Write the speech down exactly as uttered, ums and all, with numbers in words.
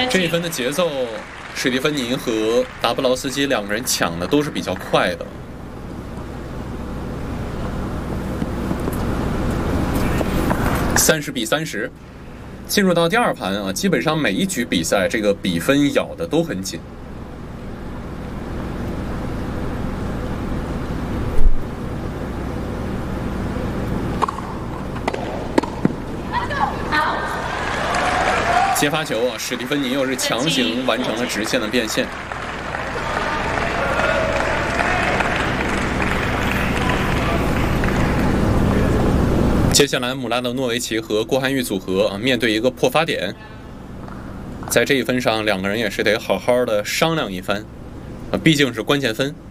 这一分的节奏，史蒂芬妮和达布劳斯基两个人抢的都是比较快的。三十比三十，进入到第二盘啊，基本上每一局比赛这个比分咬的都很紧。接发球啊，史蒂芬妮又是强行完成了直线的变线。接下来，姆拉德诺维奇和郭涵玉组合啊，面对一个破发点，在这一分上，两个人也是得好好的商量一番啊，毕竟是关键分。